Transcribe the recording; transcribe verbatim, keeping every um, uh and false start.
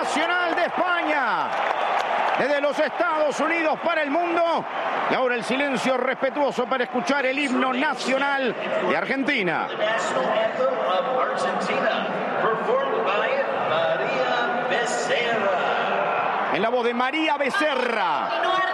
nacional de España, desde los Estados Unidos para el mundo. Y ahora el silencio respetuoso para escuchar el himno nacional de Argentina. En la voz de María Becerra.